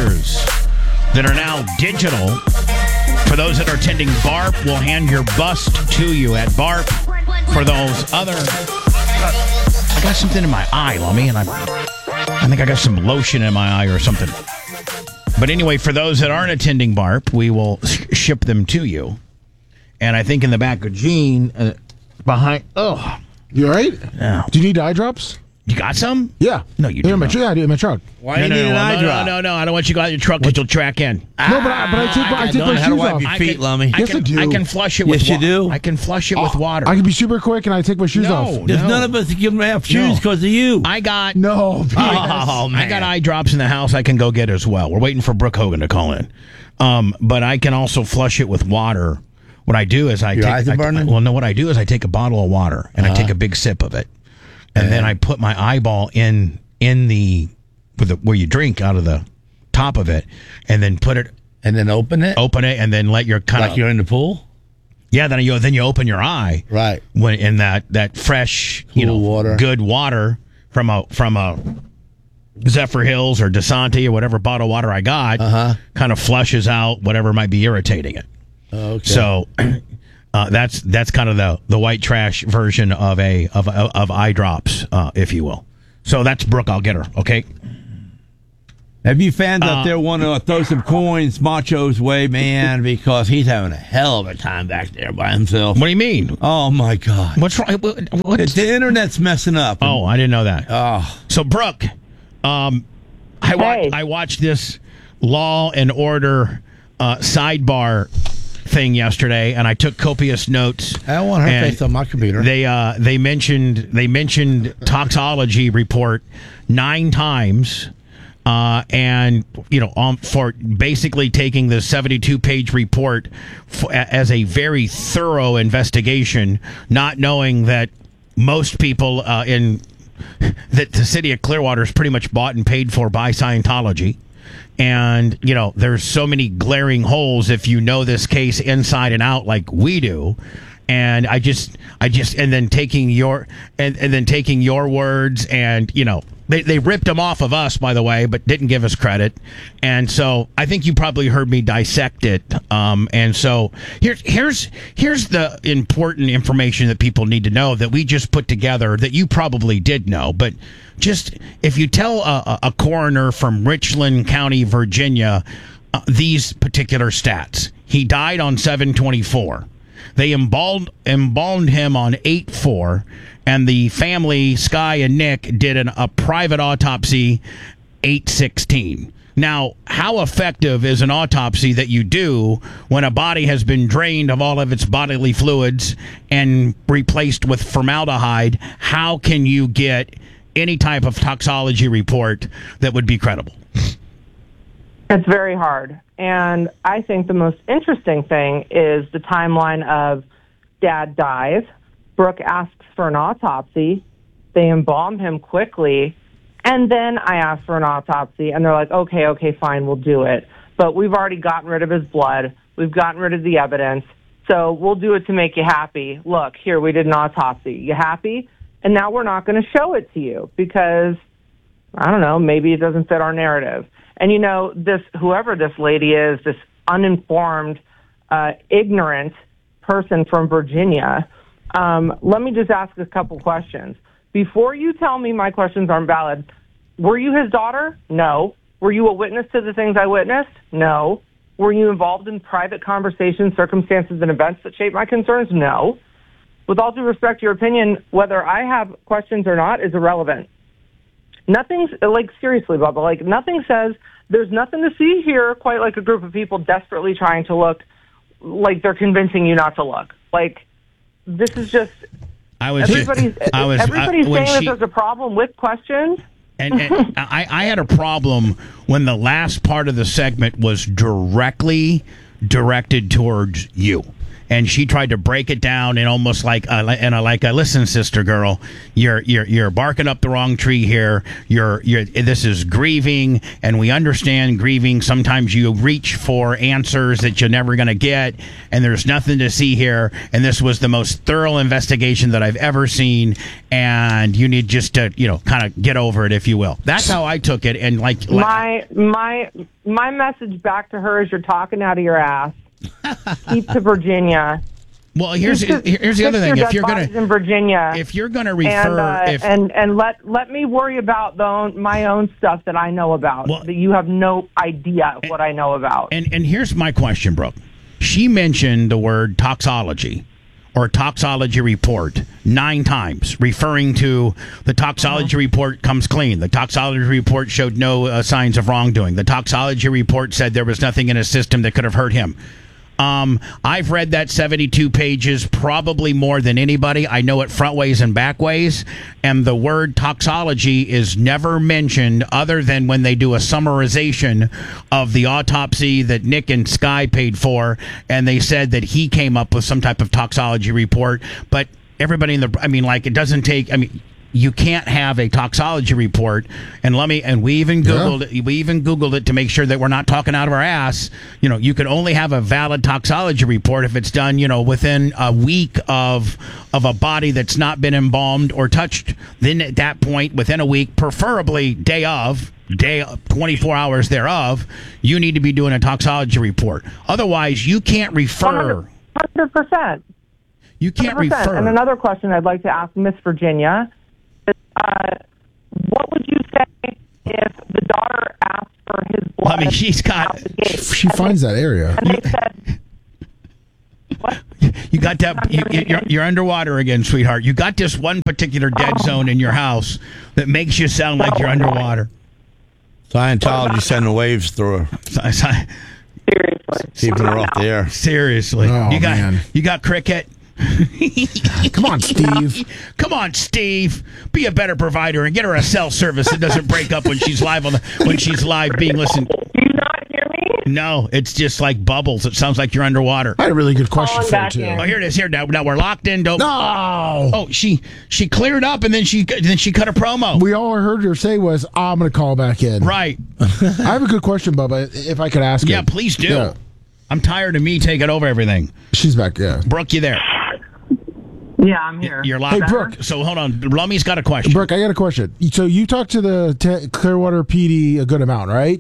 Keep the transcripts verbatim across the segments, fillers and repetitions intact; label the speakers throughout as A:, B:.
A: computers that are now digital. For those that are attending B A R P, we'll hand your bust to you at B A R P. For those other... I got something in my eye, Lummy, and I, I think I got some lotion in my eye or something. But anyway, for those that aren't attending B A R P, we will ship them to you. And I think in the back of Gene, uh, behind... Oh,
B: you all right?
A: No.
B: Do you need eye drops?
A: You got some?
B: Yeah.
A: No, you
B: do
A: don't.
B: Yeah, I do in my truck.
C: Why
A: no,
C: do
A: no,
C: you need
A: no,
C: an eye
A: no,
C: drop?
A: No, no, no. I don't want you to go out in your truck because you'll track in.
B: No, but I, but I take my, I take my shoes off.
C: How to wipe your feet, Lummy?
A: I
B: Yes,
A: can,
B: I do.
A: I can flush it with
C: Yes, you
A: water.
C: do?
A: I can flush it with water.
B: I can be super quick and I take my shoes
A: No.
B: off.
C: There's
A: No.
C: none of us that can have shoes
A: No.
C: because of you.
A: I got...
B: No. Pete.
C: Oh, man.
A: I got eye drops in the house I can go get as well. We're waiting for Brooke Hogan to call in. Um, but I can also flush it with water. What I do is I
C: Your
A: take...
C: eyes are
A: I,
C: burning?
A: well, no, what I do is I take a bottle of water and
C: Uh-huh.
A: I take a big sip of it. And then I put my eyeball in in the, with the... Where you drink out of the top of it. And then put it...
C: And then open it?
A: Open it and then let your kind of...
C: Like you're in the pool?
A: Yeah, then you then you open your eye.
C: Right.
A: When in that, that fresh, you
C: Cool
A: know,
C: water.
A: good water from a from a Zephyr Hills or Desante or whatever bottle of water I got,
C: Uh-huh.
A: kind of flushes out whatever might be irritating it.
C: Okay.
A: So uh, that's that's kind of the, the white trash version of a of of, of eye drops, uh, if you will. So that's Brooke. I'll get her. Okay.
C: Have you fans
A: Uh,
C: out there want to throw some coins Macho's way, man? Because he's having a hell of a time back there by himself.
A: What do you mean?
C: Oh, my God.
A: What's wrong? What, what's,
C: The internet's messing up.
A: oh, I didn't know that.
C: Oh.
A: So, Brooke, um, I, wa-
D: Hey.
A: I watched this Law and Order uh, sidebar thing yesterday, and I took copious notes.
C: I don't want her
A: And
C: face on my computer.
A: They uh, they mentioned they mentioned toxology report nine times, uh, and you know um, for basically taking the seventy-two page report f- as a very thorough investigation, not knowing that most people uh, in that the city of Clearwater is pretty much bought and paid for by Scientology. And, you know, there's so many glaring holes if you know this case inside and out like we do. And I just, I just, and then taking your, and, and then taking your words and, you know, they, they ripped them off of us, by the way, but didn't give us credit. And so I think you probably heard me dissect it. Um, and so here's, here's, here's the important information that people need to know that we just put together that you probably did know, but just if you tell a, a coroner from Richland County, Virginia, uh, these particular stats, he died on seven twenty-four. They embalmed, embalmed him on eight four, and the family, Sky and Nick, did an, a private autopsy eight sixteen. Now, how effective is an autopsy that you do when a body has been drained of all of its bodily fluids and replaced with formaldehyde? How can you get any type of toxology report that would be credible?
D: It's very hard. And I think the most interesting thing is the timeline of Dad dies, Brooke asks for an autopsy, they embalm him quickly, and then I ask for an autopsy, and they're like, okay, okay, fine, we'll do it. But we've already gotten rid of his blood. We've gotten rid of the evidence. So we'll do it to make you happy. Look, here, we did an autopsy. You happy? And now we're not going to show it to you because, I don't know, maybe it doesn't fit our narrative. And, you know, this whoever this lady is, this uninformed, uh, ignorant person from Virginia, um, let me just ask a couple questions. Before you tell me my questions aren't valid, were you his daughter? No. Were you a witness to the things I witnessed? No. Were you involved in private conversations, circumstances, and events that shaped my concerns? No. With all due respect to your opinion, whether I have questions or not is irrelevant. Nothing's, like, seriously, Bubba, like, nothing says there's nothing to see here quite like a group of people desperately trying to look like they're convincing you not to look. Like, this is just,
A: I was
D: everybody's,
A: just, I was,
D: everybody's
A: I, when
D: saying
A: she,
D: that there's a problem with questions.
A: And, and I, I had a problem when the last part of the segment was directly directed towards you. and she tried to break it down and almost like uh, and I like, uh, listen, sister girl, you're you're you're barking up the wrong tree here. You're you're this is grieving, and we understand grieving. Sometimes you reach for answers that you're never going to get, and there's nothing to see here. And this was the most thorough investigation that I've ever seen, and you need just to you know kind of get over it, if you will. That's how I took it, and like
D: my my my message back to her is, you're talking out of your ass. Keep to Virginia.
A: Well, here's
D: Keep to,
A: here's the other thing.
D: Your
A: If you're gonna
D: in Virginia,
A: if you're gonna refer,
D: and uh,
A: if,
D: and and let let me worry about the own, my own stuff that I know about.
A: Well,
D: that you have no idea what I know about.
A: And and here's my question, Brooke. She mentioned the word toxology or toxology report nine times, referring to the toxology uh-huh. report comes clean. The toxology report showed no uh, signs of wrongdoing. The toxology report said there was nothing in his system that could have hurt him. Um, I've read that seventy-two pages probably more than anybody. I know it front ways and back ways, and the word toxology is never mentioned other than when they do a summarization of the autopsy that Nick and Sky paid for, and they said that he came up with some type of toxology report. But everybody in the, I mean, like, it doesn't take, I mean, you can't have a toxology report, and let me and we even googled yeah. it, we even googled it to make sure that we're not talking out of our ass. You know, you can only have a valid toxology report if it's done, you know, within a week of of a body that's not been embalmed or touched. Then at that point, within a week, preferably day of day twenty-four hours thereof, you need to be doing a toxology report. Otherwise, you can't refer.
D: one hundred percent.
A: You can't
D: one hundred percent.
A: refer.
D: And another question I'd like to ask Miss Virginia. Uh, what would you say if the daughter asked for his blood?
A: I mean, she's got.
D: Out the gate?
B: She and finds
D: they,
B: that area.
D: And they said, "What?
A: You got that? You, you're, you're underwater again, sweetheart. You got this one particular dead
D: oh.
A: zone in your house that makes you sound like you're underwater.
C: Scientology sending waves through her,
D: Seriously,
C: keeping her off the air.
A: Seriously,
B: oh,
A: you got
B: man.
A: you got cricket.
B: Come on, Steve.
A: Come on, Steve. Be a better provider and get her a cell service that doesn't break up when she's live on the when she's live being listened.
D: Do you not hear me?
A: No, it's just like bubbles. It sounds like you're underwater.
B: I had a really good question
D: Calling
B: for you
D: back
B: too.
D: in.
A: Oh, here it is. Here now, now we're locked in. Don't.
B: No.
A: Oh, she she cleared up and then she then she cut a promo.
B: We all heard her say was, oh, "I'm going to call back in."
A: Right.
B: I have a good question, Bubba. If I could ask.
A: Yeah,
B: it.
A: please do.
B: Yeah.
A: I'm tired of me taking over everything.
B: She's back. Yeah.
A: Brooke, you there?
D: Yeah, I'm here.
A: You're locked.
B: Hey, Brooke.
A: So hold on. Lummy's got a question.
B: Brooke, I got a question. So you talked to the T- Clearwater P D a good amount, right?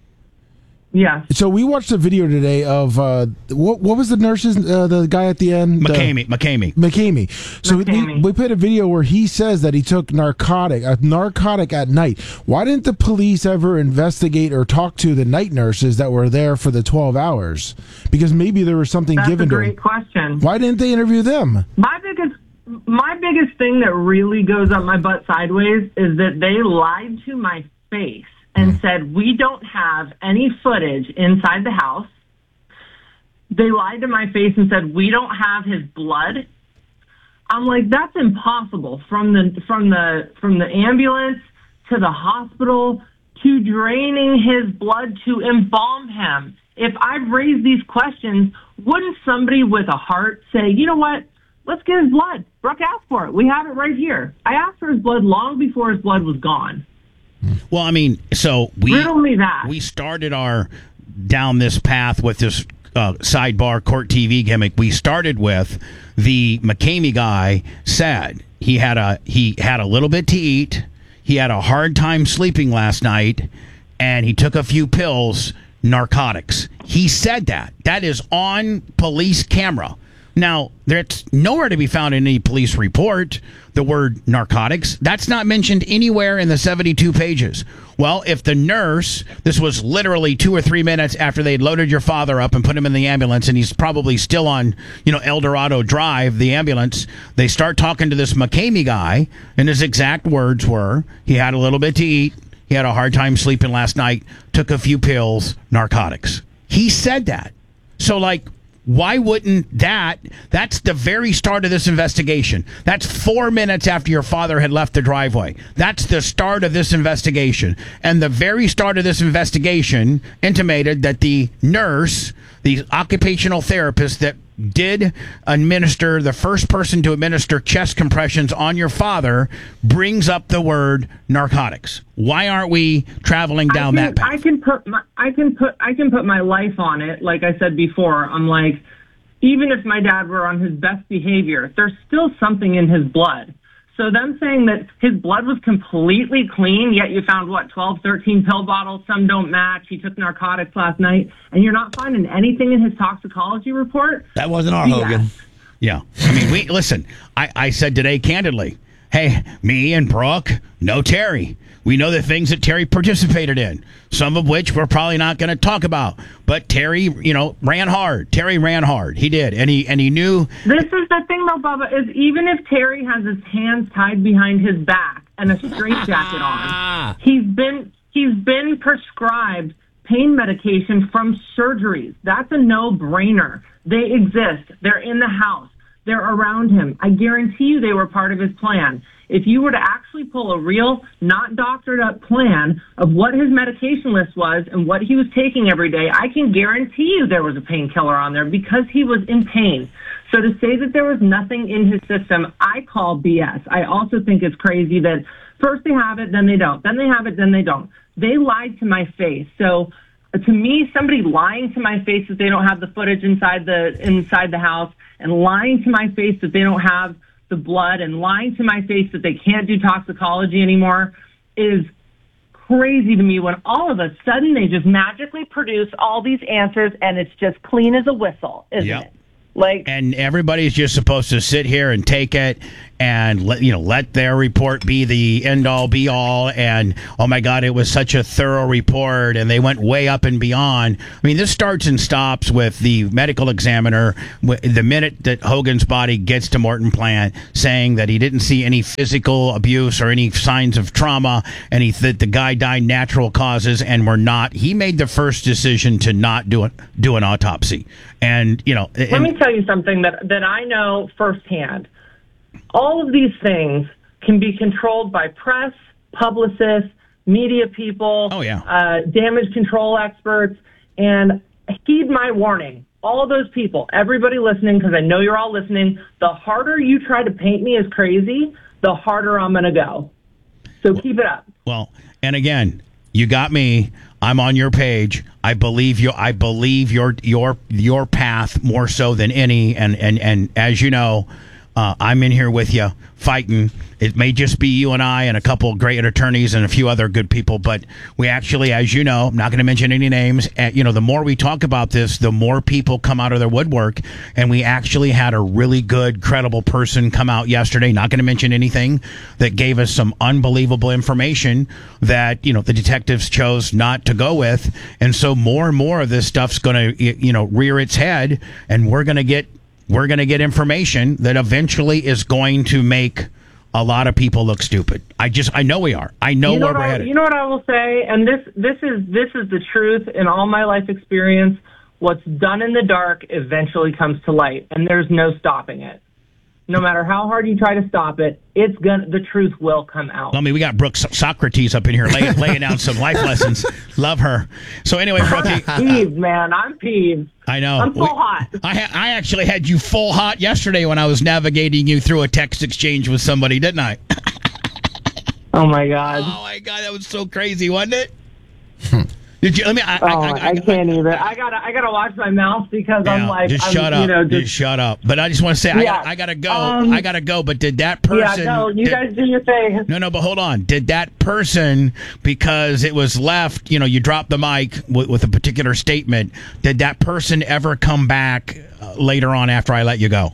D: Yeah.
B: So we watched a video today of uh, what what was the nurse's uh, the guy at the end?
A: McCamey. McCamey.
B: McCamey. So
D: McCamey.
B: We, we put a video where he says that he took narcotic a narcotic at night. Why didn't the police ever investigate or talk to the night nurses that were there for the twelve hours? Because maybe there was something
D: That's
B: given
D: a
B: to
D: great
B: them.
D: question.
B: Why didn't they interview them?
D: My biggest my biggest thing that really goes up my butt sideways is that they lied to my face and said, we don't have any footage inside the house. They lied to my face and said, we don't have his blood. I'm like, that's impossible. From the from the from the ambulance to the hospital to draining his blood to embalm him. If I've raised these questions, wouldn't somebody with a heart say, you know what? Let's get his blood. Brooke asked for it. We have it right here. I asked for his blood long before his blood was gone.
A: Well, I mean, so we
D: Riddle me that.
A: we started our down this path with this uh, sidebar court T V gimmick. We started with the McCamey guy said he had a he had a little bit to eat. He had a hard time sleeping last night, and he took a few pills, narcotics. He said that. That is on police camera. Now, there's nowhere to be found in any police report, the word narcotics. That's not mentioned anywhere in the seventy-two pages. Well, if the nurse, this was literally two or three minutes after they'd loaded your father up and put him in the ambulance, and he's probably still on, you know, El Dorado Drive, the ambulance, they start talking to this McCamey guy, and his exact words were, he had a little bit to eat, he had a hard time sleeping last night, took a few pills, narcotics. He said that. So, like, why wouldn't that? That's the very start of this investigation. That's four minutes after your father had left the driveway. That's the start of this investigation. And the very start of this investigation intimated that the nurse, the occupational therapist that did administer, the first person to administer chest compressions on your father brings up the word narcotics. Why aren't we traveling down
D: I can,
A: that path?
D: I can put my, I can put I can put my life on it. Like I said before, I'm like, even if my dad were on his best behavior, there's still something in his blood. So them saying that his blood was completely clean, yet you found, what, twelve, thirteen pill bottles, some don't match, he took narcotics last night, and you're not finding anything in his toxicology report?
C: That wasn't our
D: B S.
C: Hogan.
A: Yeah. I mean, we listen, I, I said today candidly, hey, me and Brooke know Terry. We know the things that Terry participated in, some of which we're probably not going to talk about. But Terry, you know, ran hard. Terry ran hard. He did. And he and he knew.
D: This is the thing, though, Bubba, is even if Terry has his hands tied behind his back and a straitjacket on, he's been he's been prescribed pain medication from surgeries. That's a no-brainer. They exist. They're in the house. They're around him. I guarantee you they were part of his plan. If you were to actually pull a real, not doctored up plan of what his medication list was and what he was taking every day, I can guarantee you there was a painkiller on there because he was in pain. So to say that there was nothing in his system, I call B S. I also think it's crazy that first they have it, then they don't. Then they have it, then they don't. They lied to my face. So uh, to me, somebody lying to my face that they don't have the footage inside the inside the house and lying to my face that they don't have the blood and lying to my face that they can't do toxicology anymore is crazy to me when all of a sudden they just magically produce all these answers and it's just clean as a whistle, isn't
A: Yep.
D: it? Like,
A: And everybody's just supposed to sit here and take it and let you know let their report be the end all be all. And oh my God, it was such a thorough report, and they went way up and beyond. I mean, this starts and stops with the medical examiner the minute that Hogan's body gets to Morton Plant, saying that he didn't see any physical abuse or any signs of trauma, and he that the guy died natural causes, and we're not. He made the first decision to not do it, do an autopsy, and you know.
D: let
A: and,
D: me tell you something that, that I know firsthand. All of these things can be controlled by press, publicists, media people,
A: Oh, yeah.
D: uh, damage control experts, and heed my warning. All of those people, everybody listening, because I know you're all listening, the harder you try to paint me as crazy, the harder I'm going to go. So keep it up.
A: Well, and again, you got me. I'm on your page. I believe you. I believe your your your path more so than any. And and and as you know, uh, I'm in here with you fighting. It may just be you and I and a couple of great attorneys and a few other good people, but we actually, as you know, I'm not going to mention any names. Uh, you know, the more we talk about this, the more people come out of their woodwork. And we actually had a really good, credible person come out yesterday, not going to mention anything, that gave us some unbelievable information that, you know, the detectives chose not to go with. And so more and more of this stuff's going to, you know, rear its head, and we're going to get we're going to get information that eventually is going to make a lot of people look stupid. I just, I know we are. I know,
D: you know
A: where
D: what
A: we're
D: I,
A: headed.
D: You know what I will say, and this this is this is the truth in all my life experience. What's done in the dark eventually comes to light, and there's no stopping it. No matter how hard you try to stop it, it's gonna the truth will come out.
A: I mean, we got Brooke Socrates up in here laying, laying down some life lessons. Love her. So anyway, Brookie,
D: I'm peeved, man. I'm peeved.
A: I know.
D: I'm full
A: We-
D: hot.
A: I ha- I actually had you full hot yesterday when I was navigating you through a text exchange with somebody, didn't I?
D: Oh my God.
A: Oh my God, that was so crazy, wasn't it? Did you? Let me. I,
D: Oh,
A: I,
D: I,
A: I,
D: can't even. I gotta, I gotta watch my mouth because I'm
A: Yeah,
D: like,
A: just
D: I'm,
A: shut up.
D: You know,
A: just,
D: just,
A: shut up. But I just want to say, I,
D: Yeah.
A: gotta, I gotta go.
D: Um,
A: I gotta go. But did that
D: yeah,
A: person?
D: no, you
A: did-
D: guys do your thing.
A: No, no, but hold on. Did that person, because it was left, you know, you dropped the mic with, with a particular statement, did that person ever come back uh, later on after I let you go?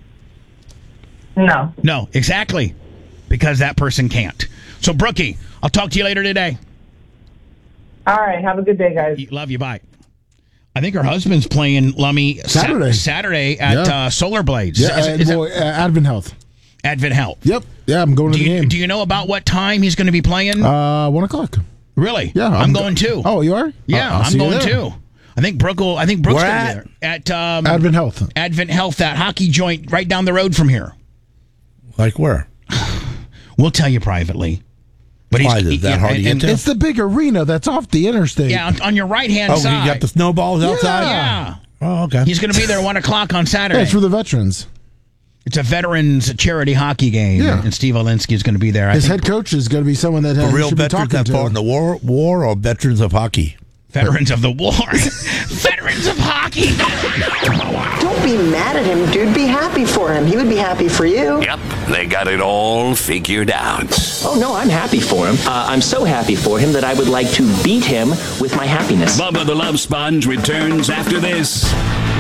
D: No.
A: No, exactly. Because that person can't. So, Brookie, I'll talk to you later today.
D: All right. Have a good day, guys.
A: Love you. Bye. I think her husband's playing Lummy Sa-
B: Saturday.
A: Saturday at
B: Yeah.
A: uh, Solar Blades.
B: Yeah,
A: Is-
B: uh,
A: is that
B: boy, uh, Advent Health.
A: Advent Health.
B: Yep. Yeah, I'm going to
A: Do
B: the
A: you,
B: game.
A: do you know about what time he's going to be playing?
B: uh, one o'clock.
A: really?
B: Yeah,
A: I'm,
B: I'm
A: going too.
B: Oh, you are?
A: Yeah,
B: I'll
A: I'm
B: see you
A: going
B: there.
A: too. I think Brooke will, I think Brooke's
C: Where
A: going to be there. At um,
B: Advent Health.
A: Advent Health, that hockey joint right down the road from here.
C: Like where?
A: We'll tell you privately. But
C: Why, is that hard to get to?
B: It's the big arena that's off the interstate.
A: Yeah, on, on your right hand
C: Oh,
A: side.
C: you got the snowballs outside?
A: Yeah.
C: Oh, okay.
A: He's going to be there one o'clock on Saturday.
B: Yeah, it's for the veterans.
A: It's a veterans charity hockey game,
B: Yeah.
A: and Steve Olinsky is going to be there. I
B: His
A: think
B: head coach is going to be someone that uh,
C: For real
B: should be
C: veterans
B: talking
C: that
B: to.
C: fought in the war, war or veterans of hockey?
A: veterans of the war, veterans of hockey.
E: Don't be mad at him, dude. Be happy for him. He would be happy for you.
F: Yep, they got it all figured out.
G: Oh, no, I'm happy for him. Uh, I'm so happy for him that I would like to beat him with my happiness.
F: Bubba the Love Sponge returns after this.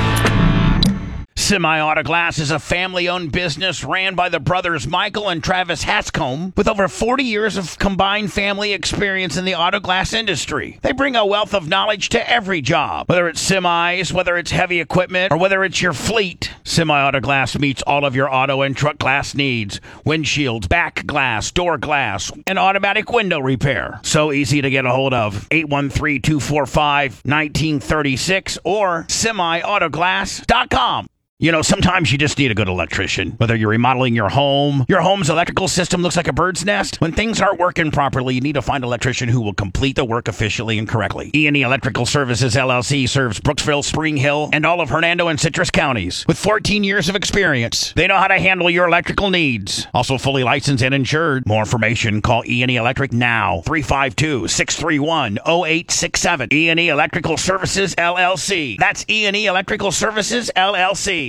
A: Semi Auto Glass is a family-owned business ran by the brothers Michael and Travis Hatscombe with over forty years of combined family experience in the auto glass industry. They bring a wealth of knowledge to every job, whether it's semis, whether it's heavy equipment, or whether it's your fleet. Semi Auto Glass meets all of your auto and truck glass needs: windshields, back glass, door glass, and automatic window repair. So easy to get a hold of. eight one three, two four five, one nine three six or semi auto glass dot com. You know, sometimes you just need a good electrician. Whether you're remodeling your home, your home's electrical system looks like a bird's nest. When things aren't working properly, you need to find an electrician who will complete the work efficiently and correctly. E and E Electrical Services, L L C serves Brooksville, Spring Hill, and all of Hernando and Citrus counties. With fourteen years of experience, they know how to handle your electrical needs. Also fully licensed and insured. More information, call E and E Electric now. three five two, six three one, zero eight six seven. E and E Electrical Services, L L C. That's E and E Electrical Services, L L C.